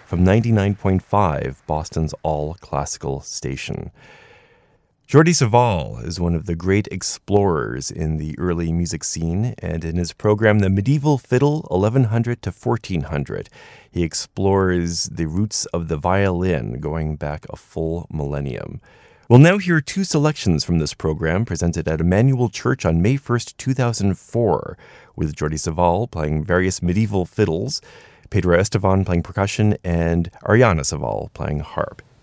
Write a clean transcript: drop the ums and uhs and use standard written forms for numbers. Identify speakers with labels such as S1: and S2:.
S1: from 99.5, Boston's all-classical station. Jordi Savall is one of the great explorers in the early music scene, and in his program, The Medieval Fiddle, 1100 to 1400, he explores the roots of the violin going back a full millennium. We'll now hear two selections from this program presented at Emmanuel Church on May 1st, 2004, with Jordi Savall playing various medieval fiddles, Pedro Estevan playing percussion, and Ariana Savall playing harp.